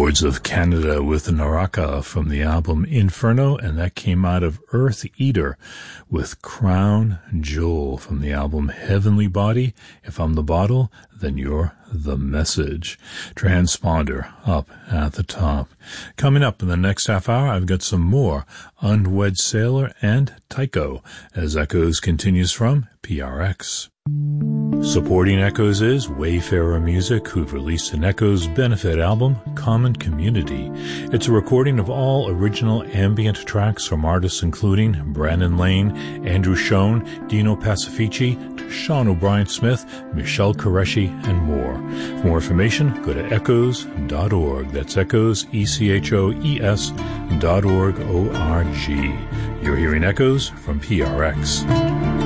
Boards of Canada with Naraka from the album Inferno, and that came out of Earth Eater with Crown Jewel from the album Heavenly Body. If I'm the bottle, then you're the message. Transponder up at the top. Coming up in the next half hour, I've got some more Unwed Sailor and Tycho as Echoes continues from PRX. Supporting Echoes is Wayfarer Music, who've released an Echoes benefit album, Common Community. It's a recording of all original ambient tracks from artists including Brandon Lane, Andrew Schoen, Dino Pacifici, Sean O'Brien Smith, Michelle Qureshi, and more. For more information, go to echoes.org. That's Echoes, ECHOES.org, O-R-G. You're hearing Echoes from PRX.